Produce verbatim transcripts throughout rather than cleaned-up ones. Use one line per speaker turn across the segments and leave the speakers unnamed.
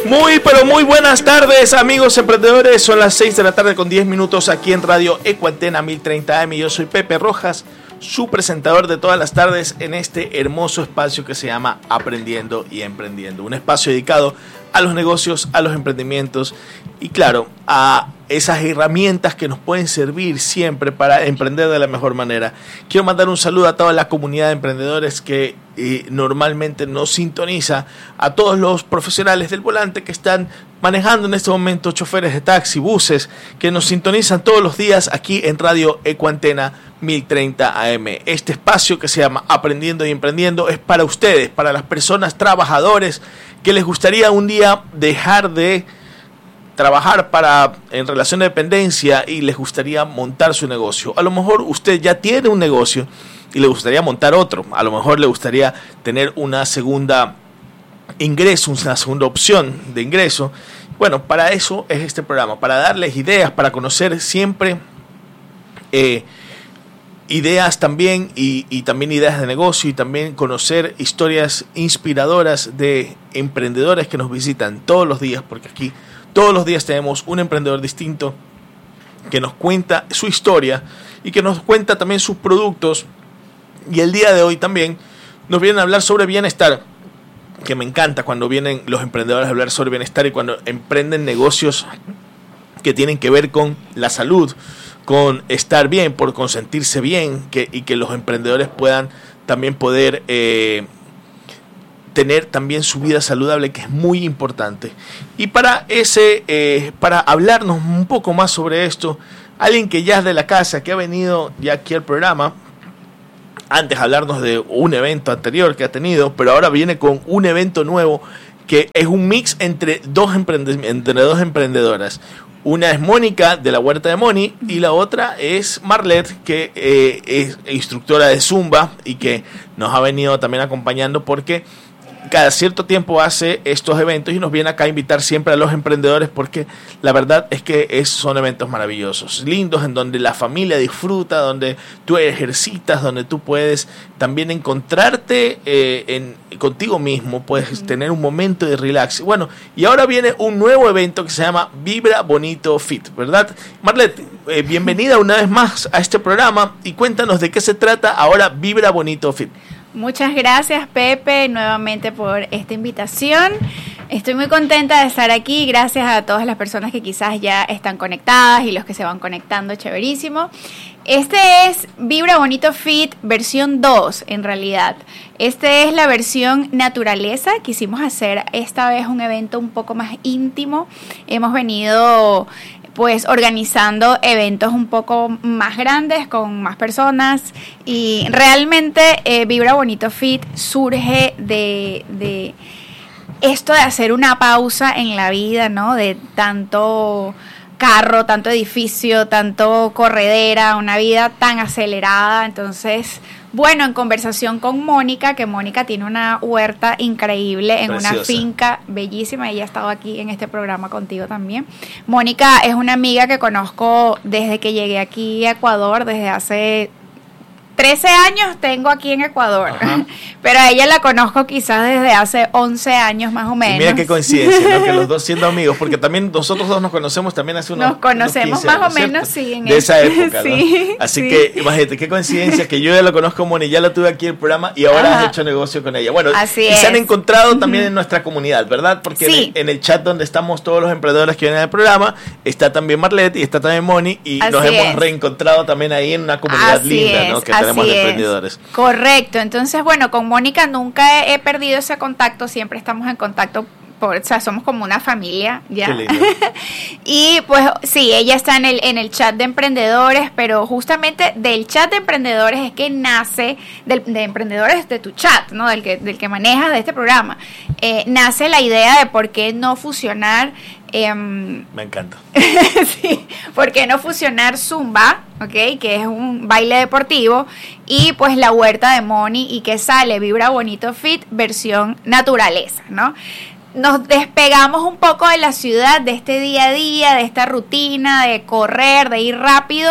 Muy, pero muy buenas tardes, amigos emprendedores. Son las seis de la tarde con diez minutos aquí en Radio Ecuantena mil treinta A M. Yo soy Pepe Rojas, su presentador de todas las tardes en este hermoso espacio que se llama Aprendiendo y Emprendiendo. Un espacio dedicado a los negocios, a los emprendimientos y, claro, a esas herramientas que nos pueden servir siempre para emprender de la mejor manera. Quiero mandar un saludo a toda la comunidad de emprendedores que eh, normalmente nos sintoniza, a todos los profesionales del volante que están manejando en este momento, choferes de taxi, buses, que nos sintonizan todos los días aquí en Radio Ecuantena mil treinta A M. Este espacio que se llama Aprendiendo y Emprendiendo es para ustedes, para las personas trabajadores que les gustaría un día dejar de trabajar para en relación de dependencia y les gustaría montar su negocio. A lo mejor usted ya tiene un negocio y le gustaría montar otro. A lo mejor le gustaría tener una segunda ingreso, una segunda opción de ingreso. Bueno, para eso es este programa, para darles ideas, para conocer siempre eh, ideas también y, y también ideas de negocio y también conocer historias inspiradoras de emprendedores que nos visitan todos los días, porque aquí todos los días tenemos un emprendedor distinto que nos cuenta su historia y que nos cuenta también sus productos. Y el día de hoy también nos vienen a hablar sobre bienestar, que me encanta cuando vienen los emprendedores a hablar sobre bienestar y cuando emprenden negocios que tienen que ver con la salud, con estar bien, por consentirse bien, que, y que los emprendedores puedan también poder eh, tener también su vida saludable, que es muy importante. Y para ese, eh, para hablarnos un poco más sobre esto, alguien que ya es de la casa, que ha venido ya aquí al programa, antes hablarnos de un evento anterior que ha tenido, pero ahora viene con un evento nuevo que es un mix entre dos, emprende- entre dos emprendedoras. Una es Mónica de la Huerta de Moni y la otra es Marlet, que eh, es instructora de Zumba y que nos ha venido también acompañando porque cada cierto tiempo hace estos eventos y nos viene acá a invitar siempre a los emprendedores porque la verdad es que es, son eventos maravillosos, lindos, en donde la familia disfruta, donde tú ejercitas, donde tú puedes también encontrarte eh, en, contigo mismo, puedes tener un momento de relax. Bueno, y ahora viene un nuevo evento que se llama Vibra Bonito Fit, ¿verdad? Marlet, eh, bienvenida una vez más a este programa y cuéntanos de qué se trata ahora Vibra Bonito Fit.
Muchas gracias, Pepe, nuevamente por esta invitación. Estoy muy contenta de estar aquí, gracias a todas las personas que quizás ya están conectadas y los que se van conectando, chéverísimo. Este es Vibra Bonito Fit versión dos, en realidad. Este es la versión naturaleza. Quisimos hacer esta vez un evento un poco más íntimo. Hemos venido pues organizando eventos un poco más grandes con más personas y realmente eh, Vibra Bonito Fit surge de, de esto de hacer una pausa en la vida, ¿no? De tanto carro, tanto edificio, tanto corredera, una vida tan acelerada. Entonces, bueno, en conversación con Mónica, que Mónica tiene una huerta increíble en Preciosa. Una finca bellísima. Ella ha estado aquí en este programa contigo también. Mónica es una amiga que conozco desde que llegué aquí a Ecuador, desde hace trece años tengo aquí en Ecuador. Ajá. Pero a ella la conozco quizás desde hace once años más o menos.
Y mira qué coincidencia, ¿no? Que los dos siendo amigos, porque también nosotros dos nos conocemos también hace unos
Nos conocemos
unos
más o
años,
menos, sí. En
de esa época,
sí,
¿no? Así
sí.
que imagínate, qué coincidencia que yo ya lo conozco, Moni, ya la tuve aquí en el programa y ahora Ajá. has hecho negocio con ella. Bueno,
Así
y
es.
se han encontrado también en nuestra comunidad, ¿verdad? Porque sí. en, el, en el chat donde estamos todos los emprendedores que vienen al programa, está también Marlet y está también Moni y Así nos es. hemos reencontrado también ahí en una comunidad
Así
linda,
es.
¿no? Que
Así
tenemos de
es.
emprendedores.
Correcto, entonces bueno, con Mónica nunca he, he perdido ese contacto, siempre estamos en contacto, por, o sea, somos como una familia, ¿ya? Qué lindo. Y pues sí, ella está en el, en el chat de emprendedores, pero justamente del chat de emprendedores es que nace, del, de emprendedores de tu chat, ¿no? Del que, del que manejas de este programa, eh, nace la idea de por qué no fusionar. Eh,
Me encanta.
Sí, ¿por qué no fusionar Zumba, okay, que es un baile deportivo, y pues la huerta de Moni y que sale Vibra Bonito Fit versión naturaleza, ¿no? Nos despegamos un poco de la ciudad, de este día a día, de esta rutina de correr, de ir rápido,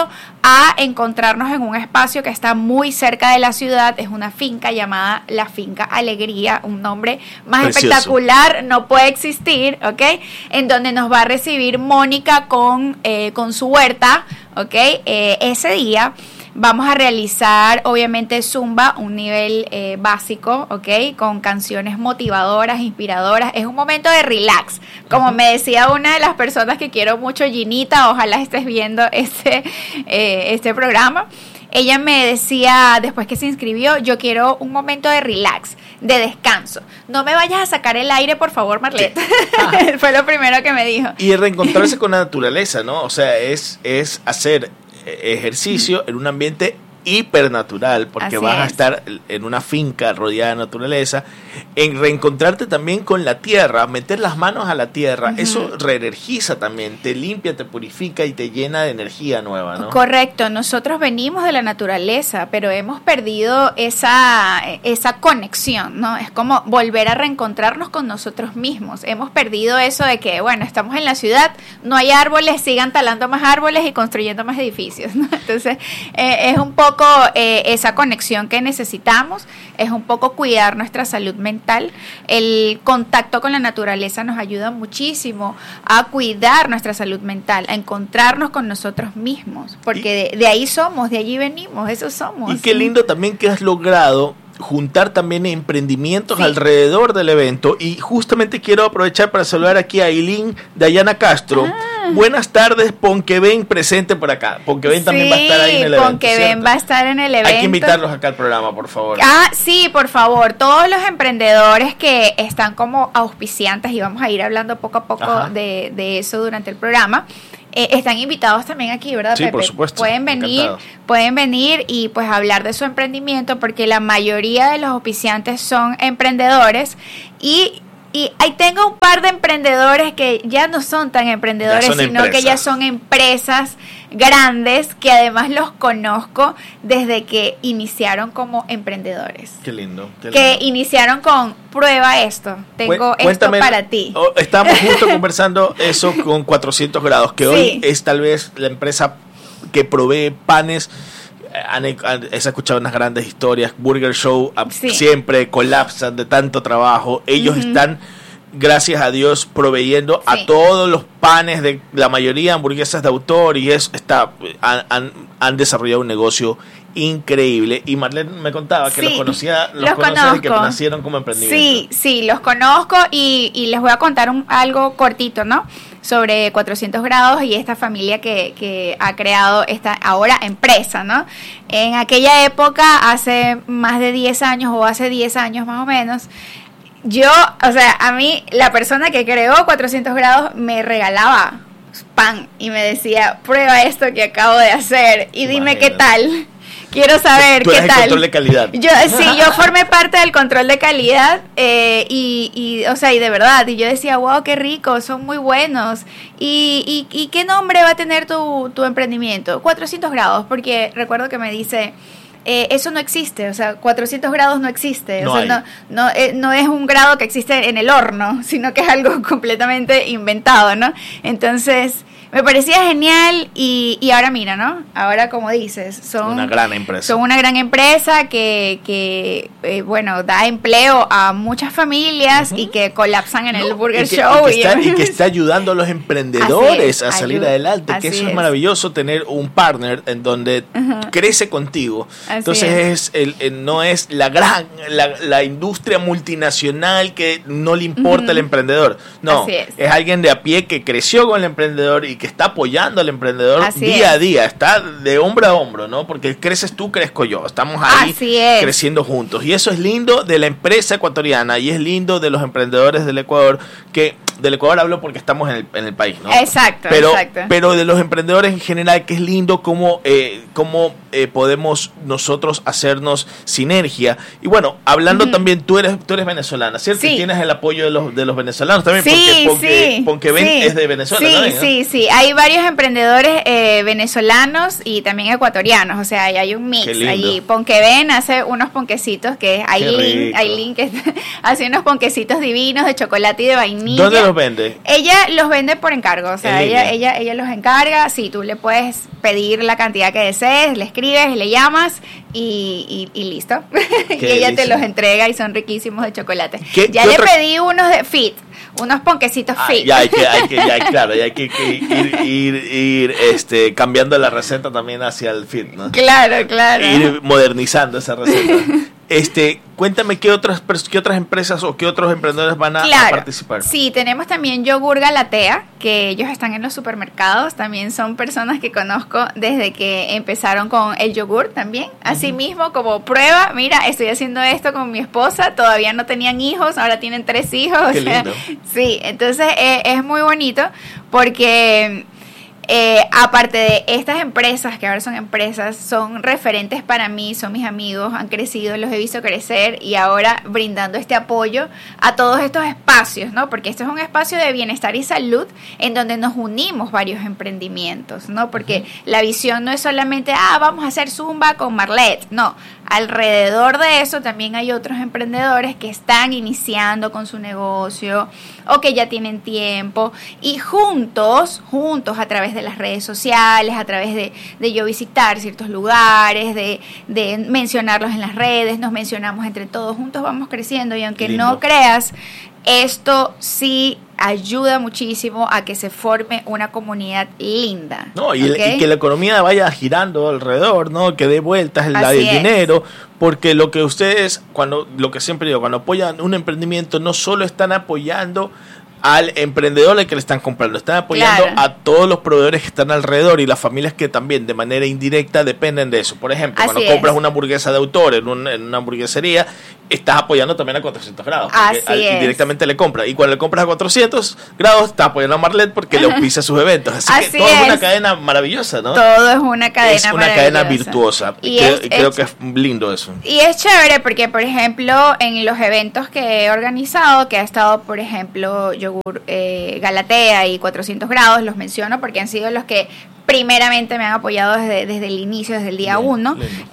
a encontrarnos en un espacio que está muy cerca de la ciudad. Es una finca llamada La Finca Alegría, un nombre más Precioso. espectacular no puede existir, ¿ok? En donde nos va a recibir Mónica con, eh, con su huerta, ¿ok? Eh, ese día vamos a realizar, obviamente, Zumba, un nivel eh, básico, ¿ok? Con canciones motivadoras, inspiradoras. Es un momento de relax. Como uh-huh. me decía una de las personas que quiero mucho, Ginita, ojalá estés viendo este, eh, este programa. Ella me decía, después que se inscribió, yo quiero un momento de relax, de descanso. No me vayas a sacar el aire, por favor, Marleta. Fue lo primero que me dijo.
Y reencontrarse con la naturaleza, ¿no? O sea, es, es hacer ejercicio en un ambiente hipernatural, porque Así vas es. a estar en una finca rodeada de naturaleza, en reencontrarte también con la tierra, meter las manos a la tierra, uh-huh. eso reenergiza también, te limpia, te purifica y te llena de energía nueva, ¿no?
Correcto, nosotros venimos de la naturaleza, pero hemos perdido esa, esa conexión, ¿no? Es como volver a reencontrarnos con nosotros mismos. Hemos perdido eso de que, bueno, estamos en la ciudad, no hay árboles, sigan talando más árboles y construyendo más edificios, ¿no? Entonces, eh, es un poco Eh, esa conexión que necesitamos, es un poco cuidar nuestra salud mental. El contacto con la naturaleza nos ayuda muchísimo a cuidar nuestra salud mental, a encontrarnos con nosotros mismos, porque de, de ahí somos, de allí venimos, eso somos.
Y qué lindo también que has logrado juntar también emprendimientos sí. alrededor del evento, y justamente quiero aprovechar para saludar aquí a Aileen Dayana Castro. Ah. Buenas tardes, Ponqueben presente por acá. Ponqueben sí, también va a estar ahí en el evento.
Ponqueben va a estar en el evento.
Hay que invitarlos acá al programa, por favor.
Ah, sí, por favor. Todos los emprendedores que están como auspiciantes, y vamos a ir hablando poco a poco de, de eso durante el programa, Eh, están invitados también aquí, ¿verdad,
sí,
Pepe?
Por supuesto.
Pueden venir, Encantados. pueden venir y pues hablar de su emprendimiento, porque la mayoría de los auspiciantes son emprendedores, y y ahí tengo un par de emprendedores que ya no son tan emprendedores, son sino empresas. que ya son empresas grandes, que además los conozco desde que iniciaron como emprendedores.
Qué lindo. Qué
que
lindo.
iniciaron con, prueba esto, tengo Cuéntame, esto para ti.
Oh, estamos justo conversando eso con cuatrocientos grados, que sí. hoy es tal vez la empresa que provee panes. Han, han, he escuchado unas grandes historias. Burger Show sí. siempre colapsan de tanto trabajo. Ellos uh-huh. están, gracias a Dios, proveyendo sí. a todos los panes de la mayoría hamburguesas de autor, y eso está han, han, han desarrollado un negocio increíble. Y Marlene me contaba que sí, los conocía, los, los conoces y que nacieron como emprendimiento.
Sí, sí, los conozco, y, y les voy a contar un, algo cortito, ¿no? Sobre cuatrocientos grados y esta familia que, que ha creado esta ahora empresa, ¿no? En aquella época, hace más de diez años o hace diez años más o menos, yo, o sea, a mí la persona que creó cuatrocientos grados me regalaba pan y me decía, prueba esto que acabo de hacer y dime Imagínate. qué tal. Quiero saber
Tú
qué
eres
tal.
El control de calidad.
Yo sí, yo formé parte del control de calidad eh, y, y, o sea, y de verdad, y yo decía, wow, qué rico, son muy buenos. Y, y, y qué nombre va a tener tu, tu emprendimiento, cuatrocientos grados, porque recuerdo que me dice, eh, eso no existe, o sea, cuatrocientos grados no existe,
no
o sea, no, no, eh, no es un grado que existe en el horno, sino que es algo completamente inventado, ¿no? Entonces me parecía genial, y, y ahora mira, ¿no? Ahora, como dices, son
una gran empresa.
Son una gran empresa que, que eh, bueno, da empleo a muchas familias uh-huh. y que colapsan en no, el Burger
y que,
Show.
Y que, está, y que está ayudando a los emprendedores es, a salir ayuda, adelante, que eso es, es maravilloso, tener un partner en donde uh-huh. crece contigo. Así Entonces es, es el, el, no es la gran, la, la industria multinacional que no le importa uh-huh. el emprendedor. No, es. es alguien de a pie que creció con el emprendedor y que está apoyando al emprendedor Así día es. a día, está de hombro a hombro, ¿no? Porque creces tú, crezco yo, estamos ahí creciendo juntos, y eso es lindo de la empresa ecuatoriana, y es lindo de los emprendedores del Ecuador, que del Ecuador hablo porque estamos en el, en el país, ¿no?
Exacto,
pero,
exacto.
Pero de los emprendedores en general, que es lindo como, eh, como eh, podemos nosotros hacernos sinergia. Y bueno, hablando uh-huh. también, tú eres tú eres venezolana, ¿cierto?
Sí.
Y tienes el apoyo de los de los venezolanos también,
sí,
porque Ponque,
sí,
Ponqueven
sí.
es de Venezuela
sí,
también, ¿no?
Sí, sí, hay varios emprendedores eh, venezolanos y también ecuatorianos, o sea, hay un mix allí. Ponqueven hace unos ponquecitos que hay link, hay link que hace unos ponquecitos divinos de chocolate y de vainilla.
¿Dónde los vende?
Ella los vende por encargo, o sea, ella, ella, ella los encarga. Sí, tú le puedes pedir la cantidad que desees, le escribes, le llamas y, y, y listo. Y ella delicia. Te los entrega y son riquísimos de chocolate.
¿Qué,
ya
qué
le
otra?
pedí unos de Fit, unos ponquecitos
ah,
Fit.
Ya hay que, hay que, ya hay, claro, ya hay que, que ir, ir, ir, este, cambiando la receta también hacia el Fit, ¿no?
Claro, claro.
Ir modernizando esa receta. Este, cuéntame qué otras qué otras empresas o qué otros emprendedores van a,
claro,
a participar.
Sí, tenemos también Yogur Galatea, que ellos están en los supermercados, también son personas que conozco desde que empezaron con el yogur también. Asimismo, uh-huh. como prueba, mira, estoy haciendo esto con mi esposa, todavía no tenían hijos, ahora tienen tres hijos.
Qué
o sea,
lindo.
Sí, entonces eh, es muy bonito porque Eh, aparte de estas empresas, que ahora son empresas, son referentes para mí, son mis amigos, han crecido, los he visto crecer y ahora brindando este apoyo a todos estos espacios, ¿no? Porque esto es un espacio de bienestar y salud en donde nos unimos varios emprendimientos, ¿no? Porque uh-huh. la visión no es solamente, ah, vamos a hacer Zumba con Marlet, no. Alrededor de eso también hay otros emprendedores que están iniciando con su negocio o que ya tienen tiempo y juntos, juntos a través de las redes sociales, a través de, de yo visitar ciertos lugares, de, de mencionarlos en las redes, nos mencionamos entre todos, juntos vamos creciendo y aunque Lindo. No creas, esto sí ayuda muchísimo a que se forme una comunidad linda.
No, y,
¿okay?
el, y que la economía vaya girando alrededor, ¿no? Que dé vueltas el, el
es.
dinero, porque lo que ustedes, cuando lo que siempre digo, cuando apoyan un emprendimiento, no solo están apoyando al emprendedor al que le están comprando, están apoyando claro. a todos los proveedores que están alrededor y las familias que también de manera indirecta dependen de eso. Por ejemplo,
Así
cuando
es.
compras una hamburguesa de autor en, un, en una hamburguesería, estás apoyando también a cuatrocientos grados, porque
Así
al, directamente le compras. Y cuando le compras a cuatrocientos grados, estás apoyando a Marlet porque le auspicia sus eventos. Así, Así que todo es. es una cadena maravillosa, ¿no?
Todo es una cadena
Es una
maravillosa.
cadena virtuosa. Y, y, es, creo, y creo es, que es lindo eso.
Y es chévere porque, por ejemplo, en los eventos que he organizado, que ha estado, por ejemplo, Yogur eh, Galatea y cuatrocientos grados, los menciono porque han sido los que primeramente me han apoyado desde, desde el inicio, desde el día uno.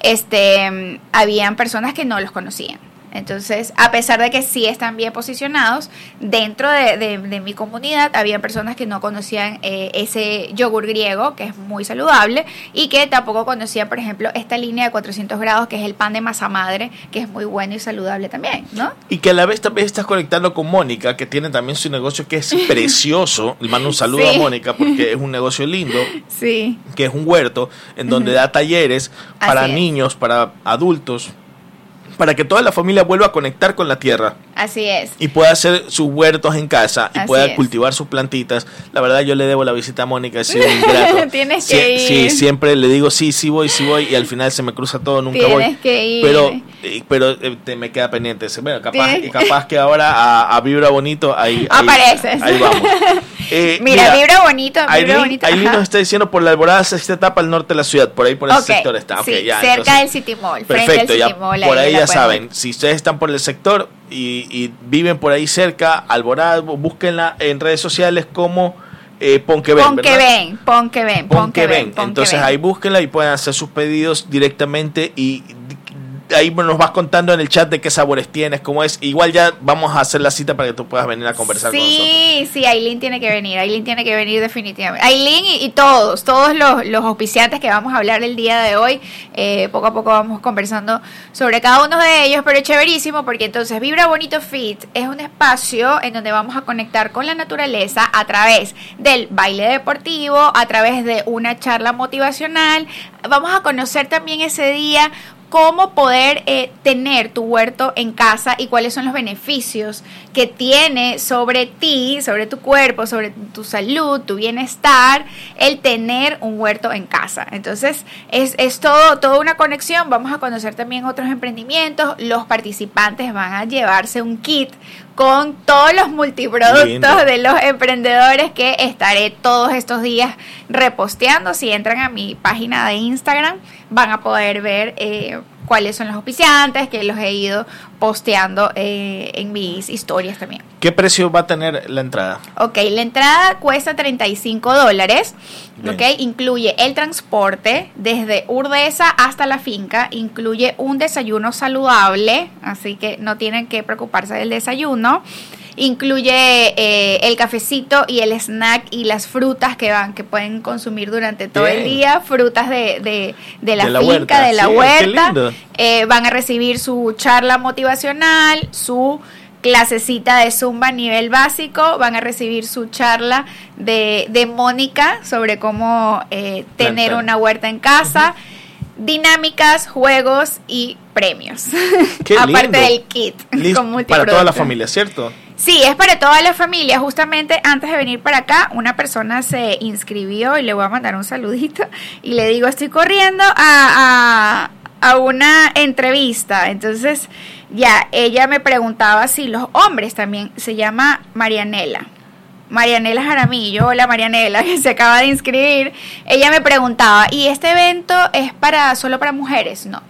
Este, habían personas que no los conocían. Entonces, a pesar de que sí están bien posicionados, dentro de, de, de mi comunidad había personas que no conocían eh, ese yogur griego, que es muy saludable, y que tampoco conocían, por ejemplo, esta línea de cuatrocientos grados, que es el pan de masa madre, que es muy bueno y saludable también, ¿no?
Y que a la vez también estás conectando con Mónica, que tiene también su negocio que es precioso. Le mando un saludo sí. a Mónica porque es un negocio lindo,
sí.
que es un huerto en donde uh-huh. da talleres para
Así
niños, es. para adultos, para que toda la familia vuelva a conectar con la tierra.
Así es.
Y pueda hacer sus huertos en casa y
Así
pueda
es.
cultivar sus plantitas. La verdad, yo le debo la visita a Mónica, he sido un ingrato.
Tienes
sí,
que ir.
Sí, siempre le digo sí, sí voy, sí voy, y al final se me cruza todo, nunca
Tienes
voy.
Tienes que ir.
Pero, pero eh, te, me queda pendiente. Bueno, capaz, capaz que ahora a, a Vibra Bonito ahí, ahí
apareces.
Ahí vamos. Eh,
mira, mira, Vibra Bonito, Vibra
Aileen,
Bonito.
Aileen nos está diciendo por la Alborada sexta etapa al norte de la ciudad, por ahí por ese
okay,
sector está. Okay,
sí,
ya,
cerca
entonces,
del City Mall.
Perfecto,
frente al
ya,
City Mall,
por ahí, ahí ya saben.
Ver.
Si ustedes están por el sector y, y viven por ahí cerca, Alborada, búsquenla en redes sociales como eh, Ponqueven,
Ponqueven, Ponqueven,
Ponqueven. Entonces ahí búsquenla y pueden hacer sus pedidos directamente y ahí nos vas contando en el chat de qué sabores tienes, cómo es. Igual ya vamos a hacer la cita para que tú puedas venir a conversar
sí,
con nosotros.
Sí, sí, Aileen tiene que venir, Aileen tiene que venir definitivamente. Aileen y, y todos, todos los, los auspiciantes que vamos a hablar el día de hoy, eh, poco a poco vamos conversando sobre cada uno de ellos, pero es chéverísimo porque entonces Vibra Bonito Fit es un espacio en donde vamos a conectar con la naturaleza a través del baile deportivo, a través de una charla motivacional. Vamos a conocer también ese día cómo poder eh, tener tu huerto en casa y cuáles son los beneficios que tiene sobre ti, sobre tu cuerpo, sobre tu salud, tu bienestar, el tener un huerto en casa. Entonces, es, es todo, toda una conexión. Vamos a conocer también otros emprendimientos. Los participantes van a llevarse un kit con todos los multiproductos
Lindo.
de los emprendedores que estaré todos estos días reposteando. Si entran a mi página de Instagram, van a poder ver eh, cuáles son los auspiciantes, que los he ido posteando eh, en mis historias también.
¿Qué precio va a tener la entrada?
Ok, la entrada cuesta treinta y cinco dólares,
Bien.
ok, incluye el transporte desde Urdesa hasta la finca, incluye un desayuno saludable, así que no tienen que preocuparse del desayuno, incluye eh, el cafecito y el snack y las frutas que van, que pueden consumir durante todo
Bien.
el día, frutas de, de, de la
De la
finca,
huerta,
de la
sí, qué
huerta,
lindo.
eh, van a recibir su charla motivacional, su clasecita de Zumba a nivel básico, van a recibir su charla de, de Mónica sobre cómo eh, tener
Plantar.
una huerta en casa, uh-huh. dinámicas, juegos y premios.
Qué
Aparte
lindo.
del kit
Listo,
con
para
multiproducto.
toda la familia, ¿cierto?
Sí, es para toda la familia. Justamente antes de venir para acá, una persona se inscribió y le voy a mandar un saludito y le digo, estoy corriendo a, a, a una entrevista. Entonces, ya, ella me preguntaba si los hombres también, se llama Marianela. Marianela Jaramillo, hola Marianela, que se acaba de inscribir. Ella me preguntaba, ¿y este evento es para solo para mujeres? No.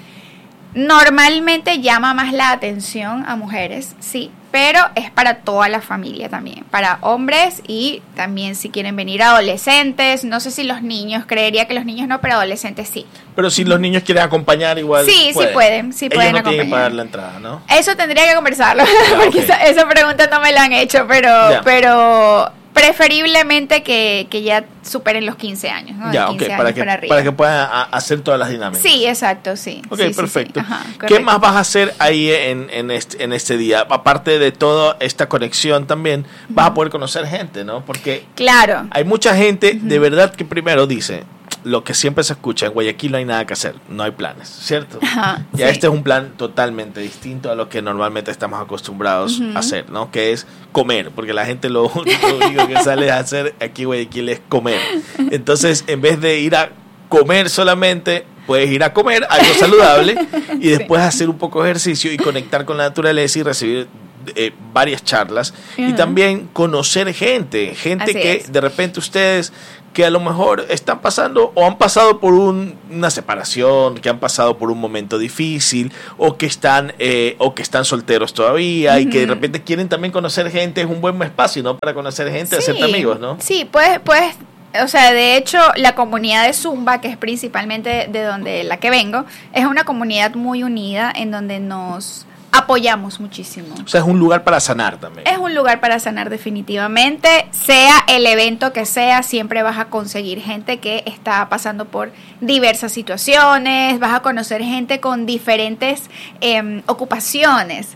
Normalmente llama más la atención a mujeres, sí, pero es para toda la familia también, para hombres y también si quieren venir adolescentes, no sé si los niños, creería que los niños no, pero adolescentes sí.
Pero si los niños quieren acompañar igual
Sí,
pueden.
sí pueden, sí
Ellos
pueden
no
acompañar.
tienen que pagar la entrada, ¿no?
Eso tendría que conversarlo,
Ya,
porque
ok.
esa, esa pregunta no me la han hecho, pero,
Ya.
pero preferiblemente que, que ya superen los quince años, ¿no? De
Ya,
quince
ok,
años
para que,
para arriba.
para que puedan a- hacer todas las dinámicas.
Sí, exacto, sí.
Ok,
Sí, sí,
perfecto.
sí. Ajá,
¿Qué
correcto.
más vas a hacer ahí en, en, este, en este día? Aparte de toda esta conexión también, vas a poder conocer gente, ¿no? Porque
Claro.
hay mucha gente de verdad que primero dice, lo que siempre se escucha, en Guayaquil no hay nada que hacer, no hay planes, ¿cierto?
Ajá,
Ya
sí.
este es un plan totalmente distinto a lo que normalmente estamos acostumbrados
Ujú.
a hacer, ¿no? Que es comer, porque la gente lo, lo único que sale a hacer aquí en Guayaquil es comer. Entonces, en vez de ir a comer solamente, puedes ir a comer algo saludable y después hacer un poco de ejercicio y conectar con la naturaleza y recibir eh, varias charlas y
Ujú.
también conocer gente, gente
Así
que
es.
de repente ustedes que a lo mejor están pasando o han pasado por un- una separación, que han pasado por un momento difícil o que están eh, o que están solteros todavía y que de
Ujú.
repente quieren también conocer gente. Es un buen espacio, ¿no? Para conocer gente, hacerte amigos, ¿no?
Sí, pues, pues, o sea, de hecho, la comunidad de Zumba, que es principalmente de donde la que vengo, es una comunidad muy unida en donde nos apoyamos muchísimo.
O sea, es un lugar para sanar también.
Es un lugar para sanar definitivamente, sea el evento que sea, siempre vas a conseguir gente que está pasando por diversas situaciones, vas a conocer gente con diferentes eh, ocupaciones,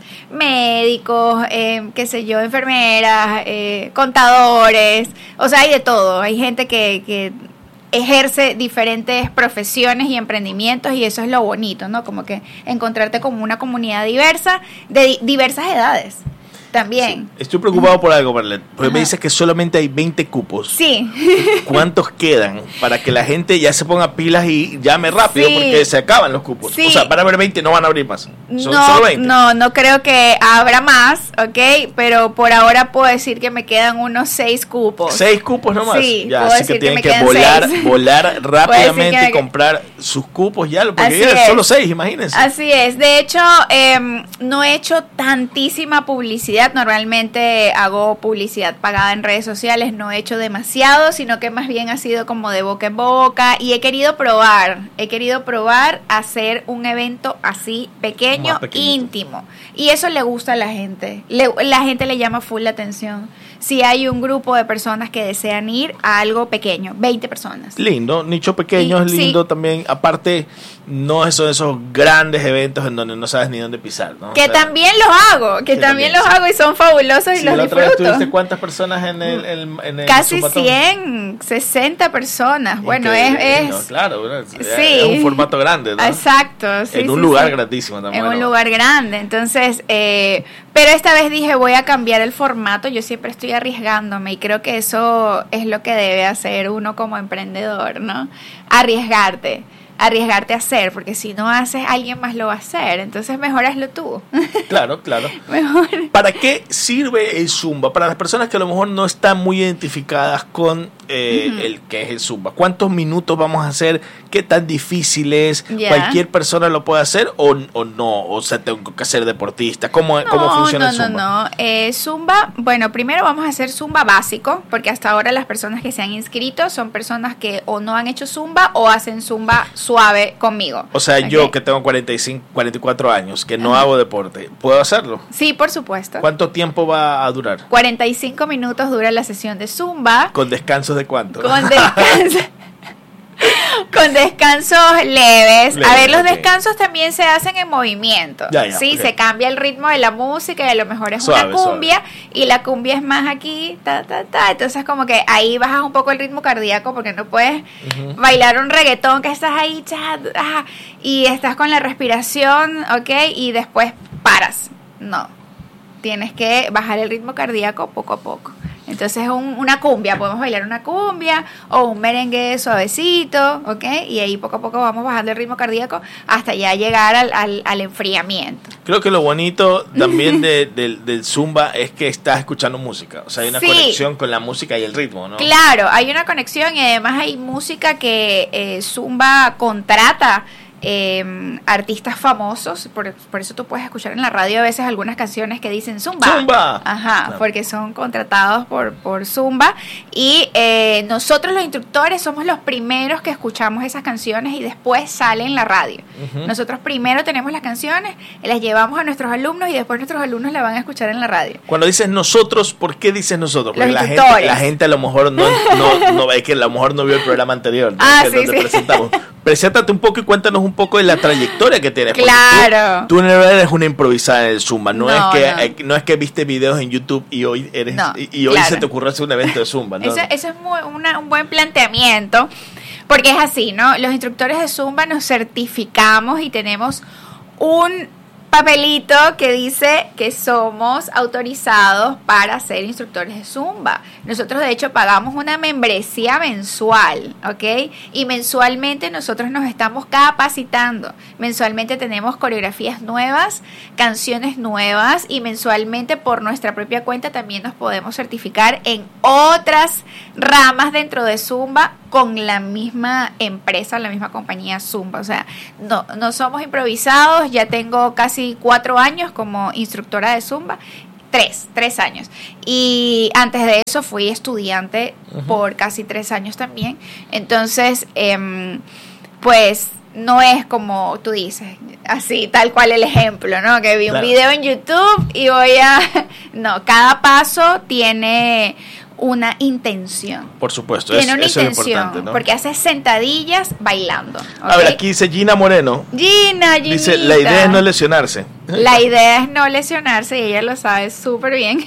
médicos, eh, qué sé yo, enfermeras, eh, contadores, o sea, hay de todo, hay gente que... que ejerce diferentes profesiones y emprendimientos y eso es lo bonito, ¿no? Como que encontrarte como una comunidad diversa, de di- diversas edades también.
Sí. Estoy preocupado por algo, Marlene, porque
Ajá.
me dices que solamente hay veinte cupos.
Sí.
¿Cuántos quedan para que la gente ya se ponga pilas y llame rápido?
Sí.
Porque se acaban los cupos.
Sí.
O sea, van a haber veinte, no van a abrir más. Son
No,
solo veinte.
no, no creo que habrá más, ¿ok? Pero por ahora puedo decir que me quedan unos seis cupos.
Seis cupos nomás.
Sí,
ya,
puedo
así que
decir que
tienen
me
que,
quedan
volar,
seis.
volar rápidamente
que
y
me-
comprar sus cupos ya, porque
Así
ya
es.
solo seis, imagínense.
Así es. De hecho, eh, no he hecho tantísima publicidad. Normalmente hago publicidad pagada en redes sociales. No he hecho demasiado, sino que más bien ha sido como de boca en boca. Y he querido probar, he querido probar hacer un evento así pequeño,
Más pequeñito.
íntimo. Y eso le gusta a la gente. Le- la gente le llama full la atención. Si hay un grupo de personas que desean ir a algo pequeño, veinte personas.
Lindo, nicho pequeño,
Y-
es
sí.
lindo también. Aparte, no son esos grandes eventos en donde no sabes ni dónde pisar, ¿no?
Que
O sea,
también los hago, que,
que
también
también,
los
sí.
hago y son fabulosos y
sí,
los
la otra vez
disfruto.
tuviste cuántas personas en el, el- en el
Casi
Zumbatón?
cien, sesenta personas. Bueno, es,
Increíble, ¿no?
es
Claro, bueno, es,
Sí.
es un formato grande, ¿no?
exacto. Sí,
en un
sí,
lugar
sí.
grandísimo también.
En un
bueno.
lugar grande. Entonces, eh, pero esta vez dije, voy a cambiar el formato. Yo siempre estoy arriesgándome y creo que eso es lo que debe hacer uno como emprendedor, ¿no? Arriesgarte. arriesgarte a hacer, porque si no haces, alguien más lo va a hacer, entonces mejor hazlo tú.
Claro, claro.
Mejor.
¿Para qué sirve el Zumba? Para las personas que a lo mejor no están muy identificadas con eh, uh-huh. el que es el Zumba. ¿Cuántos minutos vamos a hacer? ¿Qué tan difícil es? Yeah. ¿Cualquier persona lo puede hacer o, o no? O sea, tengo que ser deportista. ¿Cómo,
no,
cómo funciona
no,
el Zumba?
No, no, eh, Zumba, bueno, primero vamos a hacer Zumba básico, porque hasta ahora las personas que se han inscrito son personas que o no han hecho Zumba o hacen Zumba suave conmigo.
O sea, okay. Yo que tengo cuarenta y cinco, cuarenta y cuatro años, que no uh-huh. hago deporte, ¿puedo hacerlo?
Sí, por supuesto.
¿Cuánto tiempo va a durar?
cuarenta y cinco minutos dura la sesión de Zumba.
¿Con descansos de cuánto?
Con descansos. Con descansos leves. Leve, a ver, los okay. descansos también se hacen en movimiento. Ya, ya, sí, okay. Se cambia el ritmo de la música y a lo mejor es suave, una cumbia suave. Y la cumbia es más aquí, ta, ta, ta. Entonces como que ahí bajas un poco el ritmo cardíaco porque no puedes uh-huh. bailar un reggaetón que estás ahí chat, ah, y estás con la respiración, ok, y después paras. No, tienes que bajar el ritmo cardíaco poco a poco. Entonces un, una cumbia, podemos bailar una cumbia o un merengue suavecito, ¿ok? Y ahí poco a poco vamos bajando el ritmo cardíaco hasta ya llegar al, al, al enfriamiento.
Creo que lo bonito también de, de, del Zumba es que estás escuchando música, o sea, hay una sí. conexión con la música y el ritmo, ¿no?
Claro, hay una conexión y además hay música que eh, Zumba contrata. Eh, artistas famosos, por, por eso tú puedes escuchar en la radio a veces algunas canciones que dicen Zumba,
Zumba.
Ajá, claro. Porque son contratados por, por Zumba y eh, nosotros los instructores somos los primeros que escuchamos esas canciones y después sale en la radio. Uh-huh. Nosotros primero tenemos las canciones, las llevamos a nuestros alumnos y después nuestros alumnos las van a escuchar en la radio.
Cuando dices nosotros, ¿por qué dices nosotros?
Porque
la gente, la gente a lo mejor no, no, no, es que a lo mejor no vio el programa anterior, ¿no?
Ah,
que
sí,
donde
sí.
presentamos. Preséntate un poco y cuéntanos un poco de la trayectoria que tienes.
Claro.
Tú, tú no eres una improvisada en el Zumba. No,
no,
es que
no.
Eh, no es que viste videos en YouTube y hoy eres
no,
y, y hoy
claro.
se te ocurrió hacer un evento de Zumba. ¿No?
Eso, eso es muy, una, un buen planteamiento, porque es así, ¿no? Los instructores de Zumba nos certificamos y tenemos un papelito que dice que somos autorizados para ser instructores de Zumba. Nosotros de hecho pagamos una membresía mensual, ¿ok? Y mensualmente nosotros nos estamos capacitando. Mensualmente tenemos coreografías nuevas, canciones nuevas y mensualmente por nuestra propia cuenta también nos podemos certificar en otras ramas dentro de Zumba con la misma empresa, la misma compañía Zumba. O sea, no, no somos improvisados, ya tengo casi cuatro años como instructora de Zumba, tres, tres años. Y antes de eso fui estudiante uh-huh. por casi tres años también. Entonces, eh, pues no es como tú dices, así, tal cual el ejemplo, ¿no? Que vi un claro. video en YouTube y voy a... No, cada paso tiene una intención.
Por supuesto,
tiene
es,
una
eso
intención,
es importante, ¿no?
Porque haces sentadillas bailando. ¿Okay?
A ver, aquí dice Gina Moreno.
Gina, Ginita.
Dice, la idea es no lesionarse.
La idea es no lesionarse y ella lo sabe súper bien.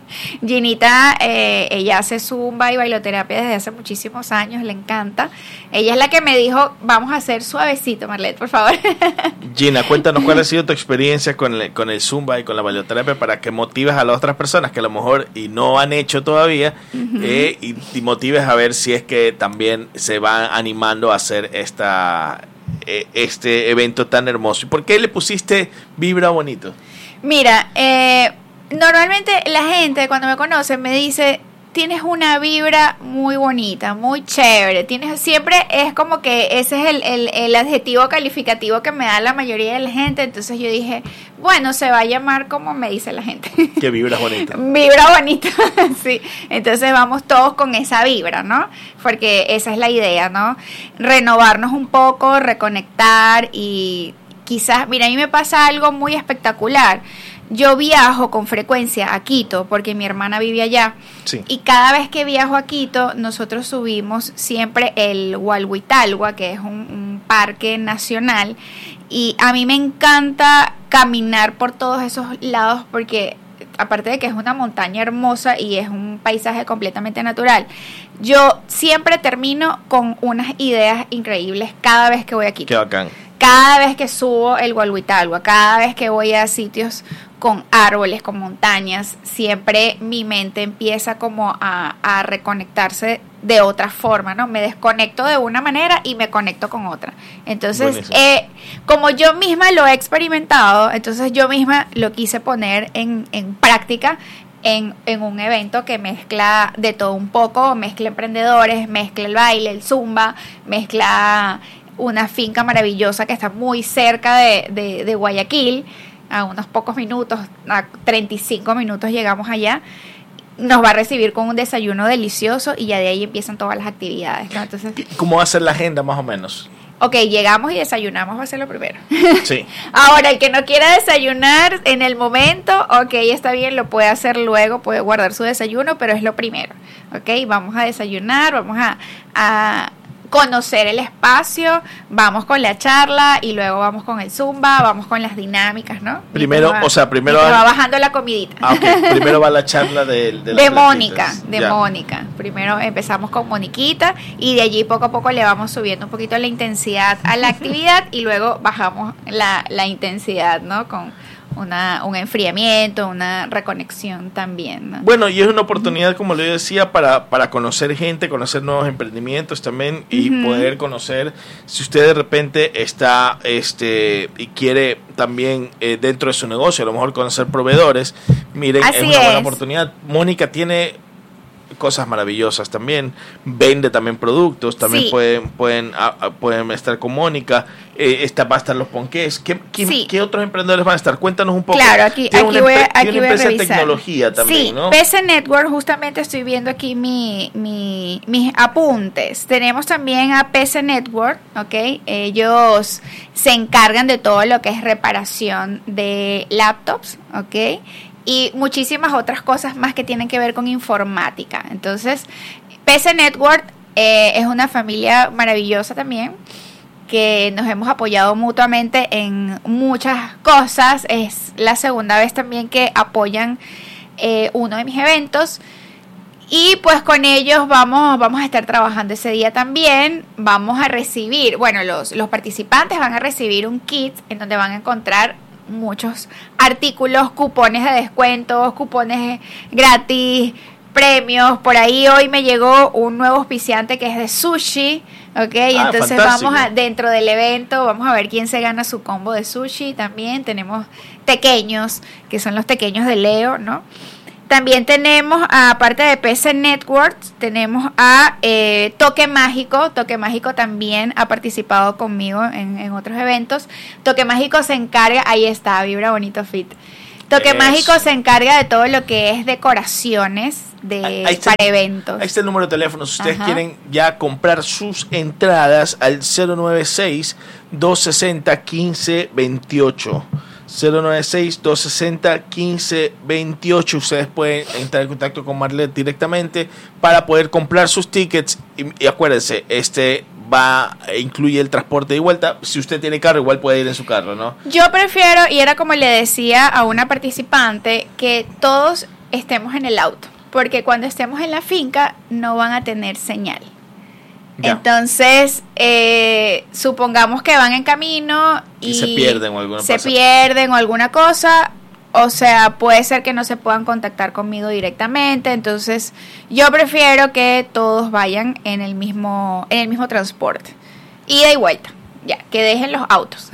Ginita, eh, ella hace Zumba y bailoterapia desde hace muchísimos años, le encanta. Ella es la que me dijo, vamos a hacer suavecito, Marlet, por favor.
Gina, cuéntanos cuál ha sido tu experiencia con el, con el Zumba y con la bailoterapia para que motives a las otras personas que a lo mejor y no han hecho todavía uh-huh. eh, y, y motives a ver si es que también se van animando a hacer esta... este evento tan hermoso. ¿Y por qué le pusiste Vibra Bonito?
Mira, eh, normalmente la gente cuando me conoce me dice, tienes una vibra muy bonita, muy chévere, tienes siempre es como que ese es el, el, el adjetivo calificativo que me da la mayoría de la gente. Entonces yo dije, bueno, se va a llamar como me dice la gente.
Que vibra bonita.
Vibra bonita, sí. Entonces vamos todos con esa vibra, ¿no? Porque esa es la idea, ¿no? Renovarnos un poco, reconectar y quizás, mira, a mí me pasa algo muy espectacular. Yo viajo con frecuencia a Quito porque mi hermana vive allá. Sí. Y cada vez que viajo a Quito, nosotros subimos siempre el Hualhuitalhua, que es un, un parque nacional. Y a mí me encanta caminar por todos esos lados porque, aparte de que es una montaña hermosa y es un paisaje completamente natural, yo siempre termino con unas ideas increíbles cada vez que voy a Quito.
Qué bacán.
Cada vez que subo el Hualhuitalhua, cada vez que voy a sitios con árboles, con montañas, siempre mi mente empieza como a, a reconectarse de otra forma, ¿no? Me desconecto de una manera y me conecto con otra. Entonces, eh, como yo misma lo he experimentado, entonces yo misma lo quise poner en, en práctica en, en un evento que mezcla de todo un poco, mezcla emprendedores, mezcla el baile, el zumba, mezcla una finca maravillosa que está muy cerca de, de, de Guayaquil, a unos pocos minutos, a treinta y cinco minutos llegamos allá. Nos va a recibir con un desayuno delicioso y ya de ahí empiezan todas las actividades, ¿no? Entonces,
¿cómo va a ser la agenda más o menos?
Ok, llegamos y desayunamos, va a ser lo primero.
Sí.
Ahora, el que no quiera desayunar en el momento, ok, está bien, lo puede hacer luego, puede guardar su desayuno, pero es lo primero. Ok, vamos a desayunar, vamos a, a conocer el espacio, vamos con la charla y luego vamos con el zumba, vamos con las dinámicas, ¿no?
Primero,
va,
o sea, primero
va, va bajando la comidita.
Ah, okay. Primero va la charla de de,
de Mónica, de
ya.
Mónica. Primero empezamos con Moniquita y de allí poco a poco le vamos subiendo un poquito la intensidad a la actividad y luego bajamos la, la intensidad, ¿no? Con una un enfriamiento, una reconexión también, ¿no?
Bueno, y es una oportunidad, como le decía, para, para conocer gente, conocer nuevos emprendimientos también y uh-huh. poder conocer, si usted de repente está este y quiere también eh, dentro de su negocio, a lo mejor conocer proveedores, miren,
Así
es una
es.
buena oportunidad. Mónica tiene cosas maravillosas también, vende también productos, también sí. pueden pueden a, a, pueden estar con Mónica, eh, esta va a estar los ponqués. ¿Qué, qué,
sí.
¿Qué otros emprendedores van a estar? Cuéntanos un poco.
Claro, aquí,
tiene
aquí
una,
voy a, aquí
tiene
voy
una
a
empresa
revisar.
de tecnología también,
sí,
¿no?
P C Network, justamente estoy viendo aquí mi, mi, mis apuntes. Tenemos también a P C Network, ¿ok? Ellos se encargan de todo lo que es reparación de laptops, ¿ok? Y muchísimas otras cosas más que tienen que ver con informática. Entonces, P C Network eh, es una familia maravillosa también, que nos hemos apoyado mutuamente en muchas cosas. Es la segunda vez también que apoyan eh, uno de mis eventos. Y pues con ellos vamos, vamos a estar trabajando ese día también. Vamos a recibir, bueno, los, los participantes van a recibir un kit en donde van a encontrar muchos artículos, cupones de descuentos, cupones gratis, premios. Por ahí hoy me llegó un nuevo auspiciante que es de sushi, ok, ah, entonces fantástico. Vamos a, dentro del evento, vamos a ver quién se gana su combo de sushi. También tenemos tequeños, que son los tequeños de Leo, ¿no? También tenemos, aparte de P C Network, tenemos a eh, Toque Mágico. Toque Mágico también ha participado conmigo en, en otros eventos. Toque Mágico se encarga, ahí está, Vibra Bonito Fit. Toque Eso. Mágico se encarga de todo lo que es decoraciones de
está,
para eventos.
Ahí está el número de teléfono. Si ustedes
Ajá.
quieren ya comprar sus entradas al cero nueve seis, dos seis cero, uno cinco dos ocho. cero nueve seis, dos seis cero, uno cinco dos ocho. Ustedes pueden entrar en contacto con Marlet directamente para poder comprar sus tickets. Y, y acuérdense, este va incluye el transporte de vuelta. Si usted tiene carro, igual puede ir en su carro, ¿no?
Yo prefiero, y era como le decía a una participante, que todos estemos en el auto, porque cuando estemos en la finca no van a tener señal. Ya. Entonces, eh, supongamos que van en camino y,
y se pierden o alguna
se
pasa.
pierden o alguna cosa, o sea, puede ser que no se puedan contactar conmigo directamente. Entonces, yo prefiero que todos vayan en el mismo, en el mismo transporte, ida y vuelta, ya, que dejen los autos.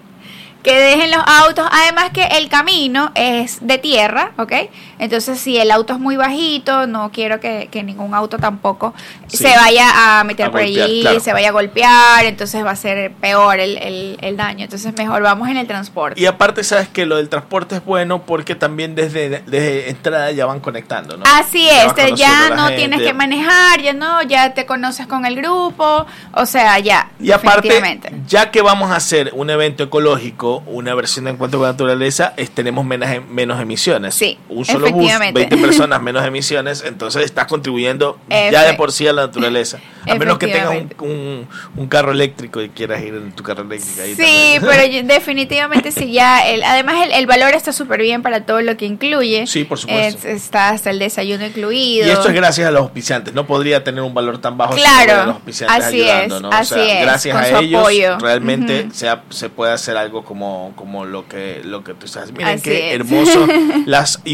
Que dejen los autos, además que el camino es de tierra, ¿ok? Entonces, si el auto es muy bajito, no quiero que, que ningún auto tampoco sí. se vaya a meter a por golpear, allí, claro. se vaya a golpear, entonces va a ser peor el, el, el daño. Entonces, mejor vamos en el transporte.
Y aparte, sabes que lo del transporte es bueno porque también desde, desde entrada ya van conectando, ¿no?
Así
ya
es, te, ya no
gente.
tienes que manejar, ya no, ya te conoces con el grupo, o sea, ya.
Y aparte, ya que vamos a hacer un evento ecológico, una versión de Encuentro con la Naturaleza, es, tenemos menos, menos emisiones.
Sí,
un solo bus, veinte personas, menos emisiones, entonces estás contribuyendo
Efe.
ya de por sí a la naturaleza. A menos que tengas un, un, un carro eléctrico y quieras ir en tu carro eléctrico. Ahí
sí, también. Pero yo, definitivamente sí, ya, el, además el, el valor está súper bien para todo lo que incluye.
Sí, por supuesto.
Es, está hasta el desayuno incluido.
Y esto es gracias a los auspiciantes, no podría tener un valor tan bajo
claro,
si no los auspiciantes
así
ayudando,
es,
¿no?
Así
o sea,
es,
gracias
con
a
su
ellos
apoyo.
realmente
uh-huh.
se, se puede hacer algo como, como lo que lo que tú estás. Miren
así
qué
es.
hermoso las imágenes que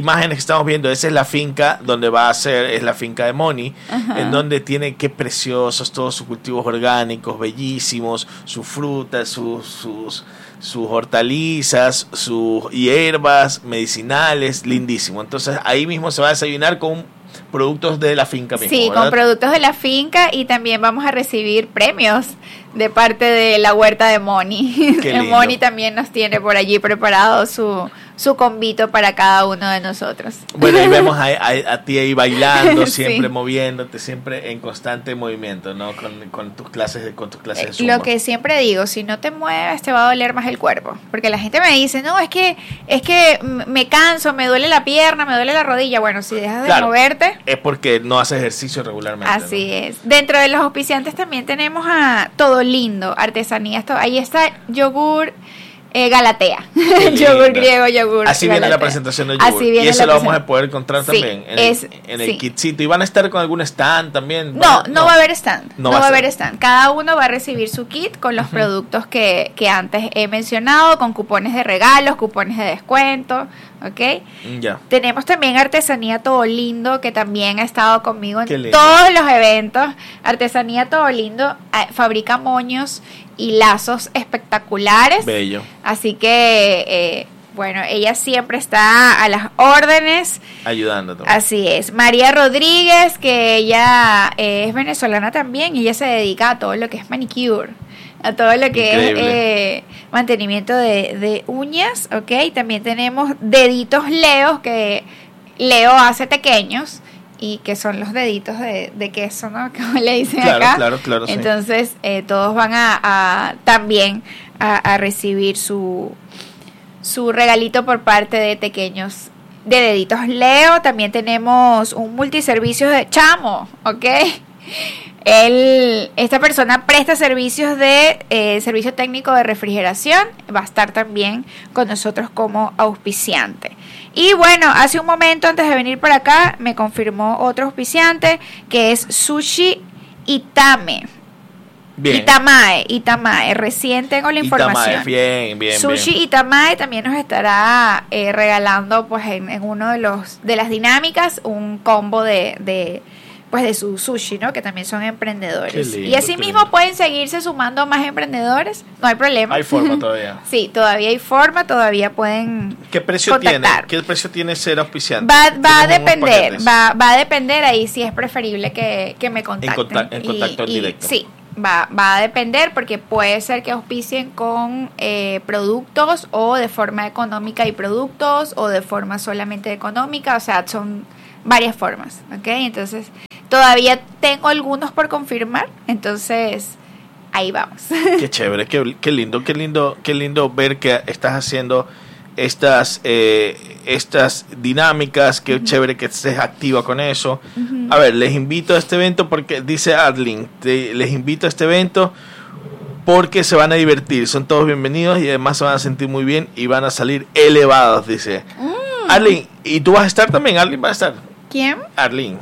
estamos viendo, esa es la finca donde va a ser, es la finca de Moni, uh-huh. en donde tiene, qué preciosos, todos sus cultivos orgánicos, bellísimos, sus frutas, sus, sus, sus hortalizas, sus hierbas medicinales, lindísimo. Entonces ahí mismo se va a desayunar con productos de la finca mismo,
sí,
¿verdad?
Con productos de la finca, y también vamos a recibir premios de parte de la huerta de Moni. Moni también nos tiene por allí preparado su, su convito para cada uno de nosotros.
Bueno, y vemos a, a, a ti ahí bailando, siempre
sí.
moviéndote, siempre en constante movimiento, ¿no? Con, con tus clases de, con tus clases de zumba.
Lo que siempre digo, si no te mueves te va a doler más el cuerpo, porque la gente me dice, no, es que es que me canso, me duele la pierna, me duele la rodilla. Bueno, si dejas
claro,
de moverte,
es porque no haces ejercicio regularmente.
Así
¿no?
es. Dentro de los auspiciantes también tenemos a Todo Lindo, artesanías. To- ahí está yogur eh, Galatea. Yogur griego, yogur
Así
Galatea.
viene la presentación del yogur. Y eso lo vamos a poder encontrar sí, también en, es, el, en el sí. kitcito. ¿Y van a estar con algún stand también?
No, no, no va a haber stand. No, no va a haber
stand.
stand. Cada uno va a recibir su kit con los uh-huh. productos que, que antes he mencionado, con cupones de regalos, cupones de descuento. ¿Ok?
Ya.
Tenemos también Artesanía Todo Lindo, que también ha estado conmigo en todos los eventos. Artesanía Todo Lindo eh, fabrica moños y lazos espectaculares.
Bello.
Así que, eh, bueno, ella siempre está a las órdenes.
Ayudando también.
Así es. María Rodríguez, que ella eh, es venezolana también, y ella se dedica a todo lo que es manicure, a todo lo que Increíble. es eh, mantenimiento de, de uñas, ¿ok? También tenemos Deditos Leo, que Leo hace pequeños, y que son los deditos de, de queso, ¿no? Como le dicen
claro,
acá.
Claro, claro,
Entonces,
sí.
eh, todos van a, a también a, a recibir su, su regalito por parte de pequeños de Deditos Leo. También tenemos un multiservicio de Chamo, ¿ok? Él, esta persona presta servicios de eh, servicio técnico de refrigeración, va a estar también con nosotros como auspiciante. Y bueno, hace un momento antes de venir para acá me confirmó otro auspiciante, que es Sushi Itame.
Bien.
Itamae, Itamae, recién tengo la información.
Itamae, bien, bien,
Sushi
bien.
Itamae también nos estará eh, regalando, pues, en, en uno de los de las dinámicas, un combo de, de pues de su sushi, ¿no? Que también son emprendedores.
Lindo,
y así mismo lindo. Pueden seguirse sumando más emprendedores, no hay problema.
Hay forma todavía.
Sí, todavía hay forma, todavía pueden
¿Qué precio
contactar.
tiene? ¿Qué precio tiene ser auspiciante?
Va, va a depender, va, va a depender, ahí sí es preferible que, que me contacten.
En, conta- en contacto
y, y,
directo.
Sí, va, va a depender, porque puede ser que auspicien con eh, productos, o de forma económica y productos, o de forma solamente económica, o sea, son varias formas, ¿ok? Entonces, todavía tengo algunos por confirmar, entonces ahí vamos.
Qué chévere, qué, qué lindo, qué lindo, qué lindo ver que estás haciendo estas eh, estas dinámicas, qué uh-huh. chévere que estés activa con eso. Uh-huh. A ver, les invito a este evento porque, dice Arlene, te, les invito a este evento porque se van a divertir, son todos bienvenidos y además se van a sentir muy bien y van a salir elevados, dice. Mm. Arlene, ¿y tú vas a estar también? Arlene va a estar.
¿Quién?
Arlene.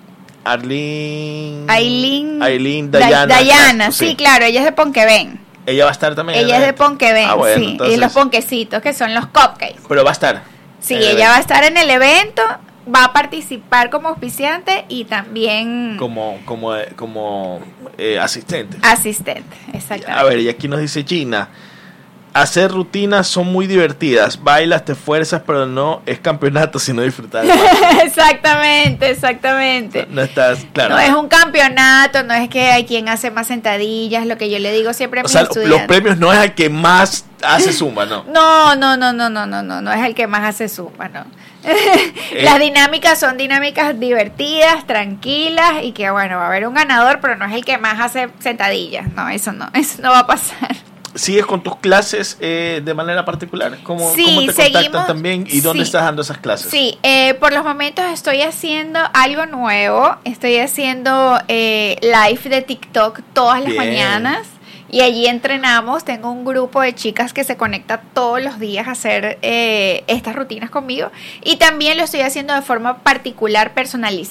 Arlene.
Aileen.
Aileen Dayana.
Dayana, sí, sí, claro, ella es de Ponquevén.
Ella va a estar también.
Ella es de Ponquevén, ah, bueno, sí.
Entonces...
Y los ponquecitos, que son los cupcakes.
Pero va a estar.
Sí, ella evento. va a estar en el evento, va a participar como auspiciante y también...
Como, como, como eh, asistente.
Asistente, exactamente.
A ver, y aquí nos dice Gina. Hacer rutinas son muy divertidas. Bailas, te esfuerzas, pero no es campeonato, sino disfrutar.
Exactamente, exactamente.
No, no estás, claro.
No es un campeonato, no es que hay quien hace más sentadillas, lo que yo le digo siempre a mis
o sea,
estudiantes.
Los premios no es al que más hace zumba, ¿no?
No, no, no, no, no, no, no, no es el que más hace zumba, no. eh. Las dinámicas son dinámicas divertidas, tranquilas, y que bueno, va a haber un ganador, pero no es el que más hace sentadillas. No, eso no, eso no va a pasar.
¿Sigues con tus clases eh, de manera particular? ¿Cómo,
sí,
¿cómo te
seguimos,
contactan también? ¿Y dónde
sí,
estás dando esas clases?
Sí, eh, por los momentos estoy haciendo algo nuevo. Estoy haciendo eh, live de TikTok todas las Bien. mañanas. Y allí entrenamos. Tengo un grupo de chicas que se conecta todos los días a hacer eh, estas rutinas conmigo. Y también lo estoy haciendo de forma particular, personalizada.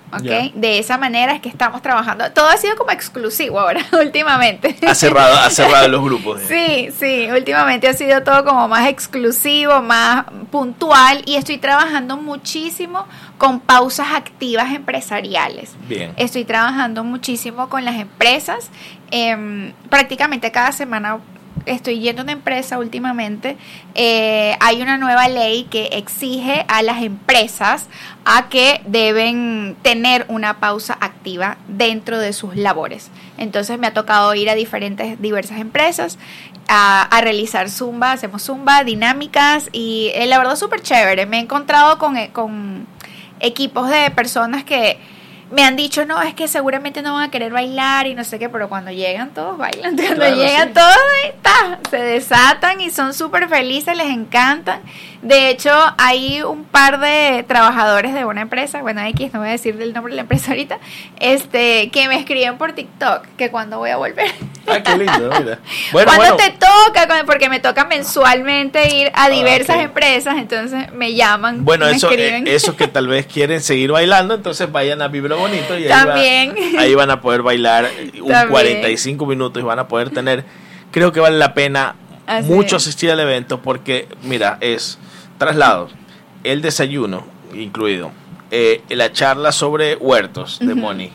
¿ok?
Yeah.
De esa manera es que estamos trabajando. Todo ha sido como exclusivo ahora, últimamente.
Ha cerrado, ha cerrado los grupos.
Sí, sí, últimamente ha sido todo como más exclusivo, más puntual, y estoy trabajando muchísimo con pausas activas empresariales.
Bien.
Estoy trabajando muchísimo con las empresas. Eh, prácticamente cada semana estoy yendo a una empresa últimamente. Eh, hay una nueva ley que exige a las empresas a que deben tener una pausa activa dentro de sus labores. Entonces me ha tocado ir a diferentes, diversas empresas a, a realizar zumba, hacemos zumba, dinámicas, y eh, la verdad súper chévere. Me he encontrado con, con equipos de personas que me han dicho, no, es que seguramente no van a querer bailar y no sé qué, pero cuando llegan todos bailan, cuando
Claro,
llegan
sí.
todos, ahí está, se desatan y son súper felices, les encantan. De hecho, hay un par de trabajadores de una empresa, bueno, X, no voy a decir el nombre de la empresa ahorita, este, que me escriben por TikTok, que cuando voy a volver.
Ah, qué lindo, mira. Bueno,
¿Cuándo
bueno.
te toca? Porque me toca mensualmente ir a diversas
Ah, ok.
empresas, entonces me llaman,
Bueno,
me
eso,
escriben.
eh, esos que tal vez quieren seguir bailando, entonces vayan a Vibra Bonito y ahí,
También.
va- ahí van a poder bailar un
También.
cuarenta y cinco minutos y van a poder tener, creo que vale la pena
Así
mucho
es.
asistir al evento porque, mira, es traslados, el desayuno incluido, eh, la charla sobre huertos de
Ujú.
Moni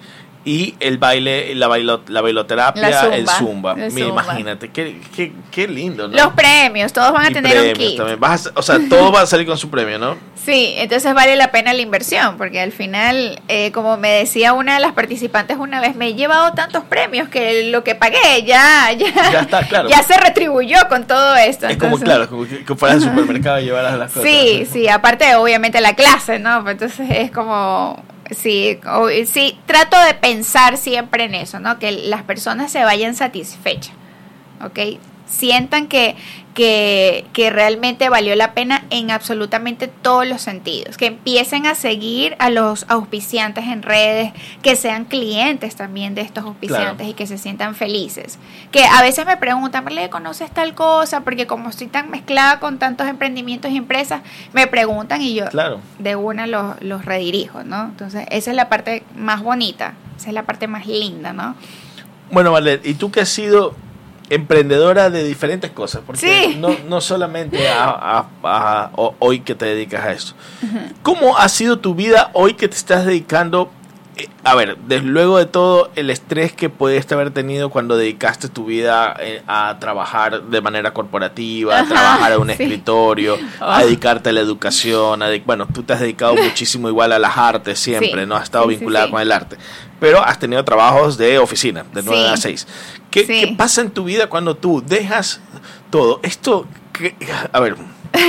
y el baile, la, bailo, la bailoterapia,
La zumba,
el zumba.
el
Mira,
zumba.
imagínate, qué, qué, qué lindo, ¿no?
Los premios, todos van a
Y
tener un
premios
kit.
también. Vas a- o sea, todo va a salir con su premio, ¿no?
Sí, entonces vale la pena la inversión, porque al final, eh, como me decía una de las participantes una vez, me he llevado tantos premios que lo que pagué ya, ya,
Ya está, claro.
ya se retribuyó con todo esto.
Es como,
Entonces,
claro, como que, que fueras al supermercado y llevaras las cosas.
Sí, sí, aparte de, obviamente la clase, ¿no? Pues entonces es como, sí, o- sí, trato de pensar siempre en eso, ¿no? Que las personas se vayan satisfechas, ¿ok? Sientan que, que, que realmente valió la pena en absolutamente todos los sentidos, que empiecen a seguir a los auspiciantes en redes, que sean clientes también de estos auspiciantes
Claro.
y que se sientan felices. Que a veces me preguntan, ¿le conoces tal cosa? Porque como estoy tan mezclada con tantos emprendimientos y empresas, me preguntan y yo
Claro.
de una los, los redirijo, ¿no? Entonces esa es la parte más bonita, esa es la parte más linda, ¿no?
Bueno, Valet, ¿y tú que has sido emprendedora de diferentes cosas? Porque
Sí.
no, no solamente a, a- a- o- hoy que te dedicas a eso. ¿Cómo ha sido tu vida hoy que te estás dedicando? eh, A ver, desde luego de todo el estrés que pudiste haber tenido cuando dedicaste tu vida eh, a trabajar de manera corporativa, a
Ajá,
trabajar a un
sí.
escritorio, a
Oh.
dedicarte a la educación, a de- bueno, tú te has dedicado muchísimo igual a las artes siempre,
Sí,
¿no? Has estado
sí, sí,
vinculada
sí.
con el arte, pero has tenido trabajos de oficina, de nueve
Sí.
a seis. ¿Qué,
Sí.
¿Qué pasa en tu vida cuando tú dejas todo? Esto, que, a ver,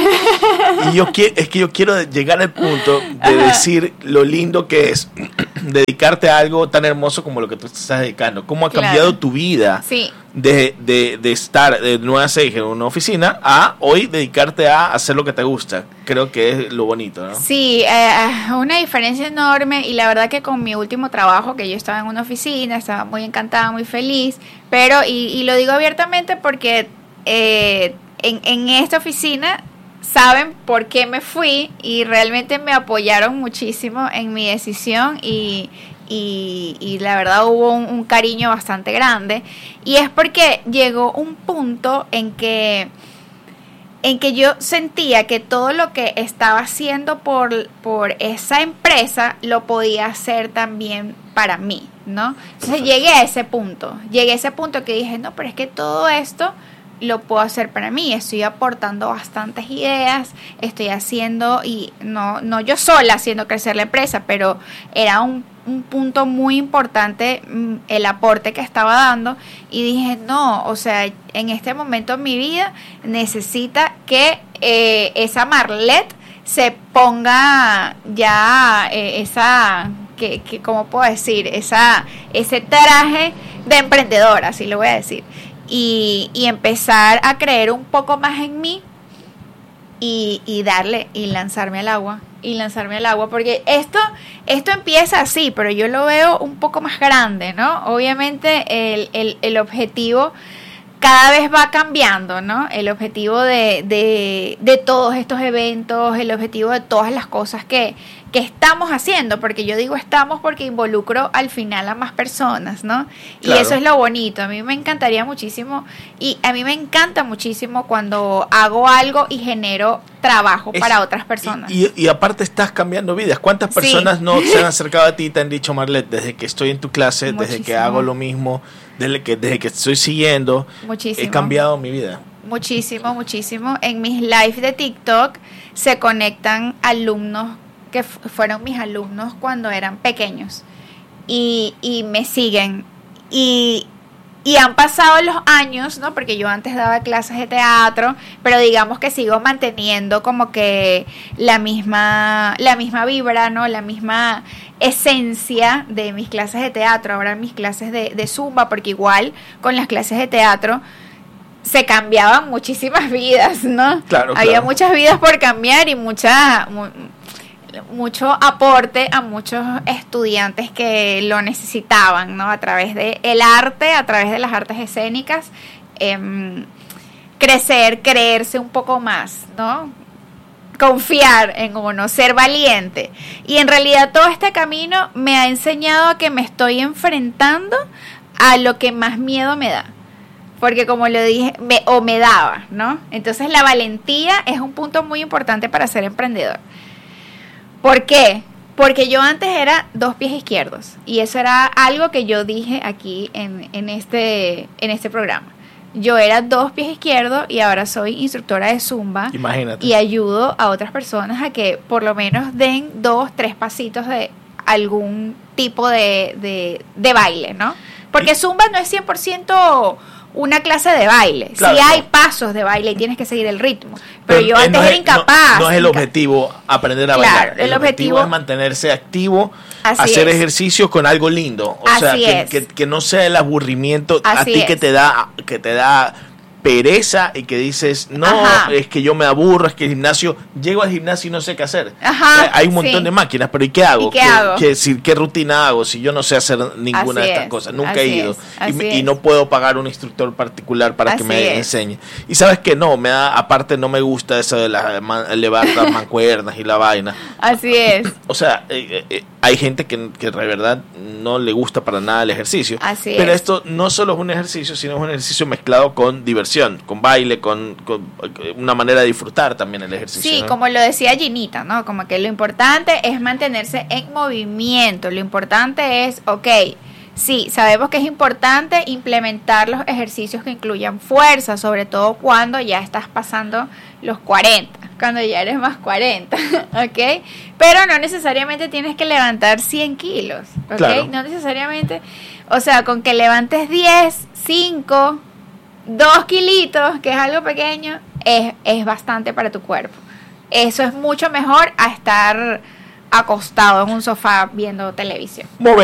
y yo quiero, es que yo quiero llegar al punto de
Ajá.
decir lo lindo que es dedicarte a algo tan hermoso como lo que tú te estás dedicando. ¿Cómo ha
Claro.
cambiado tu vida
Sí.
de, de, de estar de nueve a seis en una oficina a hoy dedicarte a hacer lo que te gusta? Creo que es lo bonito, ¿no?
Sí, eh, una diferencia enorme, y la verdad que con mi último trabajo, que yo estaba en una oficina, estaba muy encantada, muy feliz, pero, y, y lo digo abiertamente porque eh, en, en esta oficina saben por qué me fui y realmente me apoyaron muchísimo en mi decisión y, y, y la verdad hubo un, un cariño bastante grande, y es porque llegó un punto en que en que yo sentía que todo lo que estaba haciendo por, por esa empresa lo podía hacer también para mí, ¿no? Entonces llegué a ese punto, llegué a ese punto que dije, no, pero es que todo esto lo puedo hacer para mí, estoy aportando bastantes ideas, estoy haciendo, y no, no yo sola haciendo crecer la empresa, pero era un, un punto muy importante mm, el aporte que estaba dando, y dije, no, o sea, en este momento en mi vida necesita que eh, esa Marlet se ponga ya eh, esa, que, que, ¿cómo puedo decir? Esa, ese traje de emprendedora, así lo voy a decir. Y, y empezar a creer un poco más en mí y, y darle y lanzarme al agua y lanzarme al agua, porque esto esto empieza así, pero yo lo veo un poco más grande, ¿no? Obviamente el, el, el objetivo cada vez va cambiando, ¿no? El objetivo de, de, de todos estos eventos, el objetivo de todas las cosas que, que estamos haciendo, porque yo digo estamos porque involucro al final a más personas, ¿no? Claro. Y eso es lo bonito. A mí me encantaría muchísimo, y a mí me encanta muchísimo cuando hago algo y genero trabajo es, para otras personas.
Y, y, y aparte estás cambiando vidas. ¿Cuántas personas sí. no se han acercado a ti y te han dicho, Marlet, desde que estoy en tu clase, muchísimo. Desde que hago lo mismo, desde que, desde que estoy siguiendo, muchísimo. He cambiado mi vida?
Muchísimo, muchísimo. En mis lives de TikTok se conectan alumnos que f- fueron mis alumnos cuando eran pequeños y, y me siguen y, y han pasado los años, ¿no? Porque yo antes daba clases de teatro, pero digamos que sigo manteniendo como que la misma la misma vibra, ¿no? La misma esencia de mis clases de teatro, ahora mis clases de, de Zumba, porque igual con las clases de teatro se cambiaban muchísimas vidas, ¿no?
Claro,
había
claro.
muchas vidas por cambiar y mucha mu- mucho aporte a muchos estudiantes que lo necesitaban, ¿no? A través de el arte, a través de las artes escénicas, eh, crecer, creerse un poco más, ¿no? Confiar en uno, ser valiente. Y en realidad todo este camino me ha enseñado a que me estoy enfrentando a lo que más miedo me da. Porque como lo dije, me, o me daba, ¿no? Entonces la valentía es un punto muy importante para ser emprendedor. ¿Por qué? Porque yo antes era dos pies izquierdos. Y eso era algo que yo dije aquí en, en, este, en este programa. Yo era dos pies izquierdos y ahora soy instructora de Zumba.
Imagínate.
Y ayudo a otras personas a que por lo menos den dos, tres pasitos de algún tipo de, de, de baile, ¿no? Porque Zumba no es cien por ciento una clase de baile.
Claro,
sí hay
no.
pasos de baile y tienes que seguir el ritmo. Pero, pero yo antes
no
era
es,
incapaz.
No, no es el objetivo aprender a
claro,
bailar. El,
el
objetivo,
objetivo
es mantenerse activo,
Así
hacer
es.
ejercicio con algo lindo. O
Así
sea, que,
es.
que, que no sea el aburrimiento
Así
a ti
es.
que te da que te da pereza y que dices, no,
Ajá.
es que yo me aburro, es que el gimnasio, llego al gimnasio y no sé qué hacer.
Ajá,
eh, hay un montón
sí.
de máquinas, pero ¿y qué hago?
¿Y qué
¿Qué,
hago?
qué, si, ¿Qué rutina hago si yo no sé hacer ninguna
Así
de estas
es,
cosas? Nunca
así
he ido.
es,
Y,
así
me- y
es.
no puedo pagar un instructor particular para que
Así
me
es.
enseñe. Y sabes que no, me da, aparte no me gusta eso de las man- levantar mancuernas y la vaina.
Así es.
O sea, eh, eh, hay gente que, que de verdad no le gusta para nada el ejercicio.
Así
pero
es.
esto no solo es un ejercicio, sino es un ejercicio mezclado con diversión, con baile, con, con una manera de disfrutar también el ejercicio.
Sí,
¿no?
como lo decía Ginita, ¿no? Como que lo importante es mantenerse en movimiento. Lo importante es, ok, sí, sabemos que es importante implementar los ejercicios que incluyan fuerza, sobre todo cuando ya estás pasando los cuarenta, cuando ya eres más cuarenta, ¿ok? Pero no necesariamente tienes que levantar cien kilos, ¿ok?
Claro.
No necesariamente, o sea, con que levantes diez, cinco, dos kilitos, que es algo pequeño, es, es bastante para tu cuerpo. Eso es mucho mejor a estar acostado en un sofá viendo televisión.
Mover